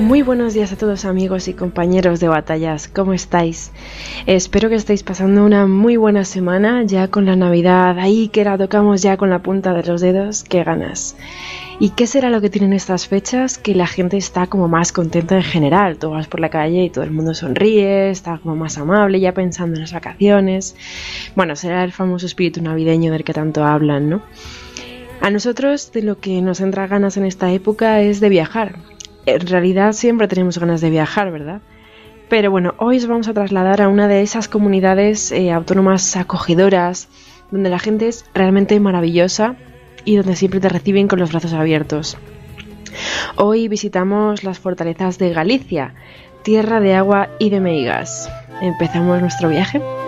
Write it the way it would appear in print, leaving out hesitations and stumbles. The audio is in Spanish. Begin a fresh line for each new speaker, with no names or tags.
Muy buenos días a todos amigos y compañeros de batallas, ¿cómo estáis? Espero que estéis pasando una muy buena semana, ya con la Navidad ahí que la tocamos ya con la punta de los dedos, qué ganas. ¿Y qué será lo que tienen estas fechas? Que la gente está como más contenta en general, tú vas por la calle y todo el mundo sonríe, está como más amable ya pensando en las vacaciones. Bueno, será el famoso espíritu navideño del que tanto hablan, ¿no? A nosotros de lo que nos entra ganas en esta época es de viajar. En realidad siempre tenemos ganas de viajar, ¿verdad? Pero bueno, hoy os vamos a trasladar a una de esas comunidades autónomas acogedoras, donde la gente es realmente maravillosa y donde siempre te reciben con los brazos abiertos. Hoy visitamos las fortalezas de Galicia, tierra de agua y de meigas. ¿Empezamos nuestro viaje?